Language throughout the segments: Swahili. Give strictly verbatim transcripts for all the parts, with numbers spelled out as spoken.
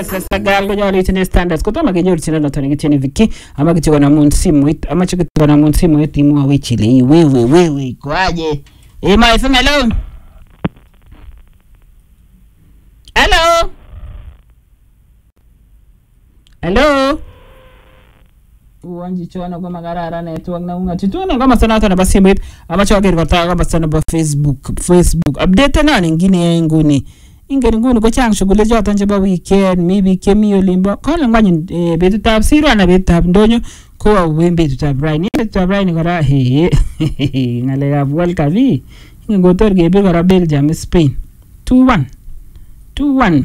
sasa gal ko nyori tine standards ko to magenyor tine noto ngitini Vicky ama kichiko na munsimu ama chiko na munsimu timu wa wechile wewe wewe kwaje eh my F M hello hello hello uwanji chona kwa magarara network na unga tituone kama sana hata na basi mwe ama choke kwa kama sana ba Facebook Facebook update na nyingine nguni ingeni nguni ko chang shughuli zote nje ba weekend maybe kemi olimbo kala ngani e, betu tab siro na betu tab ndonyo ko wembe betu tab right ni betu tab right ni kara he ngale ya World Cup vi ngotor gebe kara Belgium Spain two one two one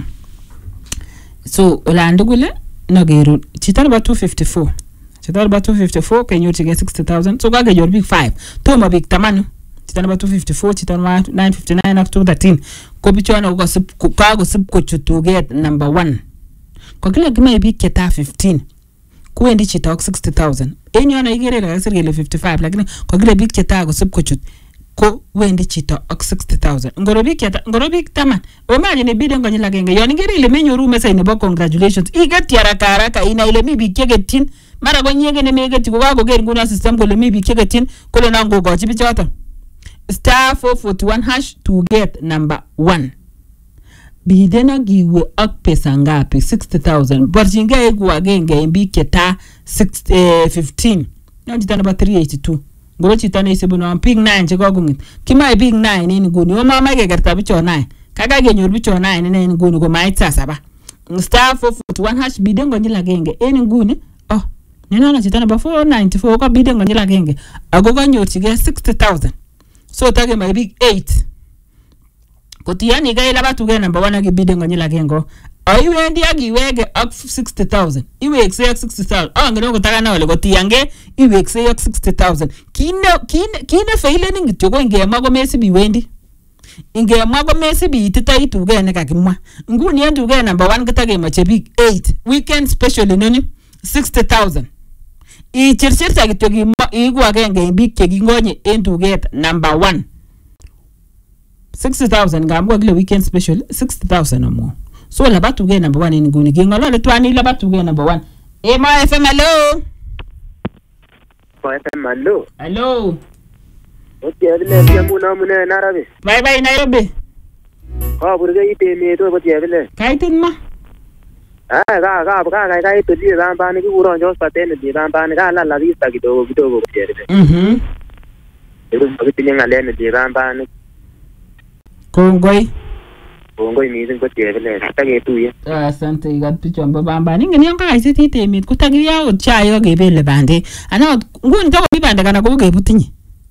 so Orlando gule na geru chitana ba two fifty-four chitana ba two fifty-four kenyo chige sixty thousand so kage your big five to ma big tamanu chitana ba two fifty-four chitana nine fifty-nine up to thirteen ko bichwana uko sip kago sip ko to get number one ko kile kime big keta fifteen kuendi chita sixty thousand enyo na igere la sirgele fifty-five lakini ko kile big keta go sip ko chut ko wendi chita sixty thousand ngoro big keta ngoro big taman o maji ne bide ngoni la genge yoni ngere ile menyo rume sai ne bo congratulations igati haraka haraka ina ile mi big kegetin mara go nyege ne megeti ko kago ger nguna system ko le mi big kegetin ko le nango go chibi chata star four forty-one hash to get number one. Bidena giwe ak pesa ngapi sixty thousand. Borjinga egu agenge imbi keta fifteen. Nyo jitana ba three eighty-two. Ngoro chitana isibu na ping nine chiko gungit. Kima e ping nine nini guni. O mama ge gerta bicho nine. Kaka ge nyor bicho nine nini guni go maitsa saba. Star four forty-one hash bidengo njila genge. Eni guni. Oh. Nina chitana ba four ninety-four ka bidengo njila genge. Agoga nyor chige sixty thousand. So tage my big eight. Kotiani ga ila batu ge number one agi bide ngani la gengo. Aiwe ndi agi wege up sixty thousand. Iwe exe sixty thousand. Ah ngeno kutaka na wale kotiange iwe exe sixty thousand. Kine kine kine feile ningi toko inge mago mesi bi wendi. Inge mago mesi bi itita itu ge ne kakimwa. Nguni yendu ge number one kitage mache big eight. Weekend special nini sixty thousand. I chirchirta kitogi igwa genge big kegi ngonye into get number one sixty thousand ngamwa kile weekend special sixty thousand or more so la batu get number one in nguni ngolo le twani la batu get number one e ma F M hello ma F M hello hello okay bile muna muna narabe bye bye Nairobi ka burge ite me to botie bile kaitin ma ah ga ga ga ga ga ito di ramba ni ku ron jos patene di ramba ni ga la la vista kidogo kidogo botie bile mhm ero botie ngale ni di ramba ni kongoi kongoi mizing botie bile tage tuye asante igat picho mbamba ninge ni anga isiti ite me kutagi ya chayo gebele bande ana nguni to bibande kana ko gebutinyi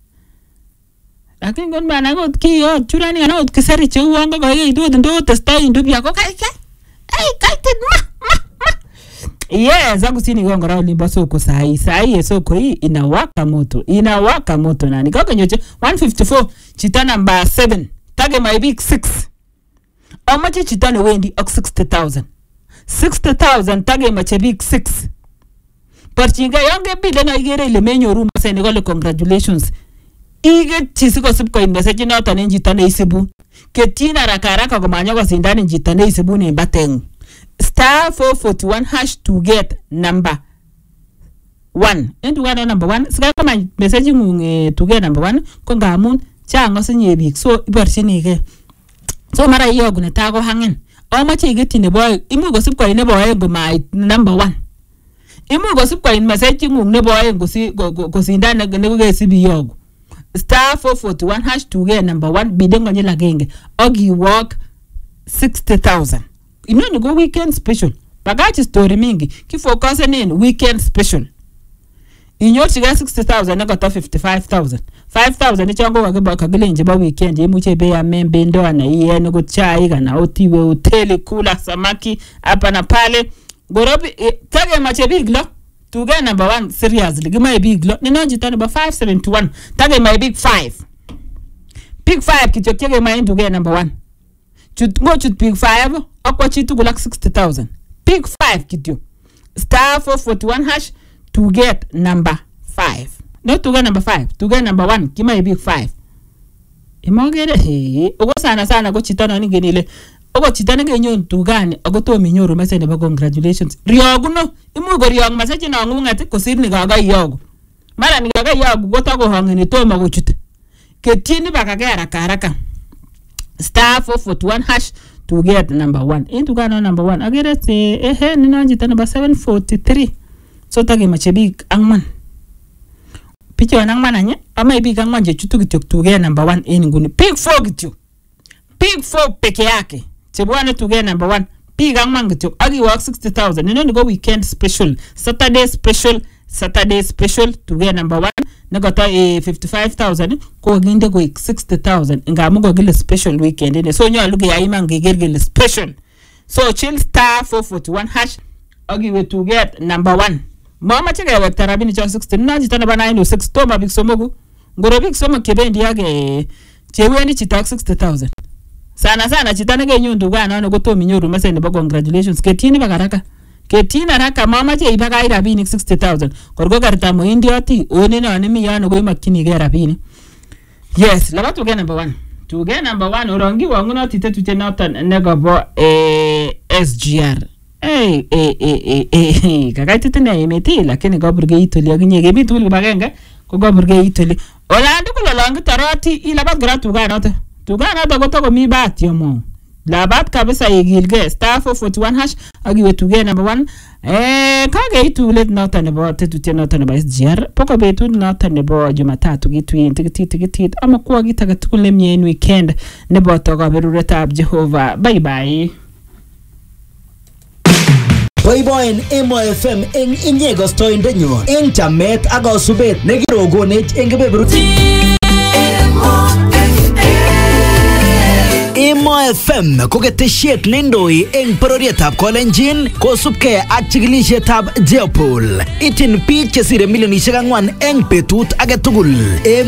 lakini ngon bana ko kiyo churani ana kisari che uongo ko yidu ndo testai ndubi yako kai kai ai kai ma ma ma yes agusini gongo rao limba soko sai sai soko hii inawaka moto inawaka moto nani kaka nyoche one fifty-four chita number seven tage my big six amache chita ne wendi ok sixty thousand sixty thousand tage mache big six parchinga yange bile na igere ile menyo room sene gole congratulations ige chisiko sipko in message na tane njita ne isibu ketina rakaraka ko manya ko sindani njita ne isibu ne bateng star four forty-one hash to get number one and one number one sika kama message ngunge to get number one ko ngamun chango sinye big so ibarchini ke so mara iyo gune tago hangen o mache igeti ne boy imu go sipko ne boy go my number one imu go sipko in message ngung ne boy go si go sindani ne go gesibi yogo star four forty-one hash to get number one bidengo nyela genge ogi walk sixty thousand inoni go weekend special bagachi story mingi ki focus in weekend special inyo chiga sixty thousand na got fifty-five thousand five thousand ichango wage ba kagile nje ba weekend imuche be ya membe ndo ana iye no chai kana otiwe hoteli kula samaki hapa na pale gorobi e, tage mache big lo to get number one seriously give my big lo nino jita number five seventy-one tage my big five big five kichokege my to get number one chut go chut big five akwa chitu gulak sixty thousand big five kityo star four forty-one hash to get number five not to get number five to get number one give my big five imogere he ogo sana sana go chitana ni genile ogo chito nekenyon tugani ago tom inyoru message nebo congratulations rioguno imuch ko riog message no ngunget kosir ni kakayogu mara ni kakayogu kotako hangeni toma kochut ketini bakage haraka haraka star four forty one hash to get number one in tugano number one agere se ehe ni nanjita number seven forty-three so take mache big angman picho nangman anye ama big angman je chutu kityo to get number one in nguni big four kityo big four peke yake chebwane to get number one big angman kityo agi work sixty thousand nino go weekend special Saturday special Saturday special to get number one nagata e fifty-five thousand ko ginde ko sixty thousand ngamu go gile special weekend ne so nyalu ge yaima ngegele special so chill star four forty one hash agi we to get number one mama chege wa tarabini cha sixty naji tana bana ino six toma big somogu ngoro big somo kebendi yake cheweni chita sixty thousand sana sana chitana ge nyundu gana no goto minyoru mase ne ba congratulations ketini bagaraka ketini haraka mama che ibaga irabini sixty thousand korgo karta mo indioti one no ne miyano go makini ge rabini yes laba to get number one to get number one orongi wangu no tite tute notan ne gobo eh S G R eh eh eh eh kaka tite ne imeti lakini go burge itoli aginye ge bitul bagenga ko go burge itoli olandi ko longi taroti ilaba gratu ga nota to ga nota go to go mi bat yomo labat kabisa yigilge star four forty one hash agiwe to get number one eh kage itulet nota ne bo tetute nota ne ba S G R poko betu nota ne bo Jumatatu gitu tikiti tikiti ama kwa gitaga tukule mien weekend ne bo to ga berureta ab Jehova bye bye Boyboyen Emo F M eng inyego stoindenyo eng chamet ako subet nekirogonech eng kebeberuti Emo F M ko ketesiet nendoi eng pororietab Kolenjin kosubkei ak chikilisietab Jeopol. Itin biik chesire milionisiek ang'wan eng betut age tugul.